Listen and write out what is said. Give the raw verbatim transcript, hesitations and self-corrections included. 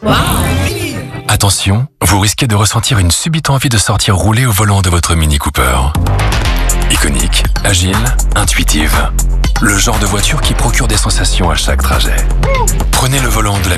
Wow. Attention, vous risquez de ressentir une subite envie de sortir rouler au volant de votre Mini Cooper. Iconique, agile, intuitive. Le genre de voiture qui procure des sensations à chaque trajet. Prenez le volant de la